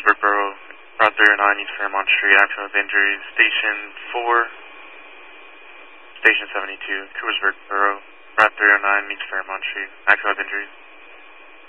Coopersburg Borough, Route 309, East Fairmont Street, accident with injuries. Station 4, Station 72, Coopersburg Borough, Route 309, East Fairmont Street, accident with injuries.